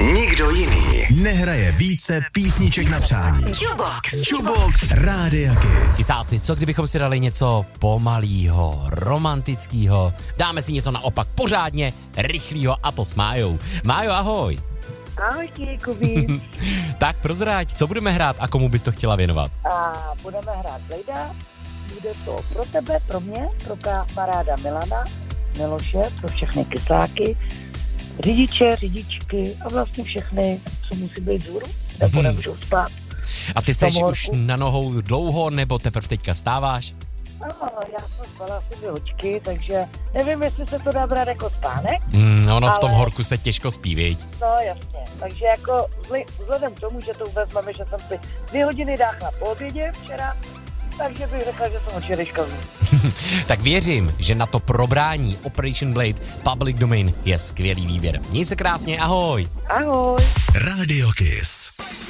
Nikdo jiný nehraje více písniček na přání. Jukebox Rádia Kiss. Tisáci, co kdybychom si dali něco pomalýho, romantického, dáme si něco naopak pořádně rychlýho a to s Májou. Májo, ahoj. Ahoj, Kubí. Tak prozrať, co budeme hrát a komu bys to chtěla věnovat? A budeme hrát Blejda. Bude to pro tebe, pro mě, pro kamaráda Milana, Miloše, pro všechny kysáky, řidiče, řidičky a vlastně všechny, co musí být vzhůru, nebo nemůžou spát. A ty seš už na nohou dlouho, nebo teprve teďka vstáváš? Ano, já jsem spala asi 2 hoďky, takže nevím, jestli se to dá brát jako spánek. Ono v tom horku se těžko spí, viď? No jasně, takže jako vzhledem k tomu, že to vezmeme, že jsem si 2 hodiny dáchla po obědě včera, takže bych řekla, že jsem včerejška Tak věřím, že na to probrání Operation Blade Public Domain je skvělý výběr. Měj se krásně, ahoj. Ahoj. Radio Kiss.